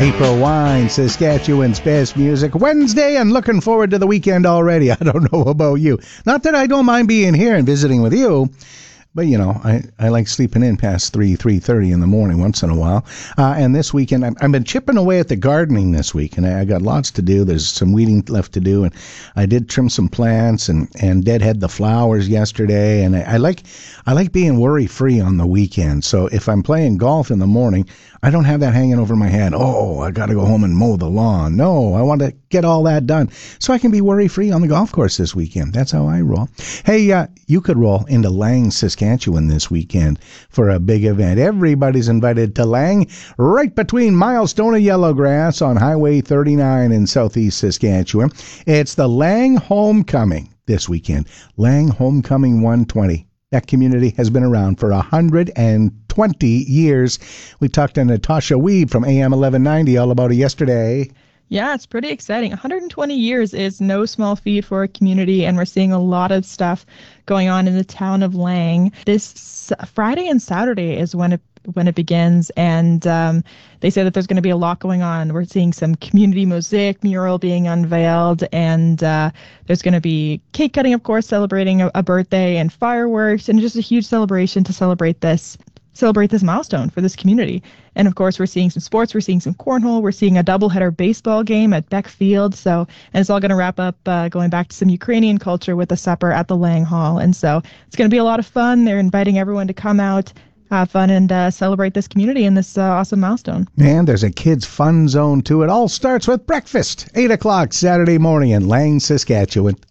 April Wine, Saskatchewan's best music. Wednesday, and looking forward to the weekend already. I don't know about you. Not that I don't mind being here and visiting with you, but, you know, I like sleeping in past 3:30 in the morning once in a while. And this weekend, I've been chipping away at the gardening this week, and I got lots to do. There's some weeding left to do, and I did trim some plants and deadhead the flowers yesterday. And I like being worry-free on the weekend. So if I'm playing golf in the morning, I don't have that hanging over my head. Oh, I got to go home and mow the lawn. No, I want to get all that done so I can be worry-free on the golf course this weekend. That's how I roll. Hey, you could roll into Lang, Saskatchewan this weekend for a big event. Everybody's invited to Lang, right between Milestone and Yellowgrass on Highway 39 in southeast Saskatchewan. It's the Lang Homecoming this weekend. Lang Homecoming 120. That community has been around for 120 years. We talked to Natasha Weeb from AM 1190 all about it yesterday. Yeah, it's pretty exciting. 120 years is no small feat for a community, and we're seeing a lot of stuff going on in the town of Lang. This Friday and Saturday is when it begins, and they say that there's going to be a lot going on. We're seeing some community mosaic mural being unveiled, and there's going to be cake cutting, of course, celebrating a birthday, and fireworks, and just a huge celebration to celebrate this milestone for this community. And of course, we're seeing some sports, we're seeing some cornhole, we're seeing a doubleheader baseball game at Beck Field. And it's all going to wrap up going back to some Ukrainian culture with a supper at the Lang Hall. And so it's going to be a lot of fun. They're inviting everyone to come out, have fun, and celebrate this community and this awesome milestone. And there's a kids' fun zone too. It all starts with breakfast, 8 o'clock Saturday morning in Lang, Saskatchewan.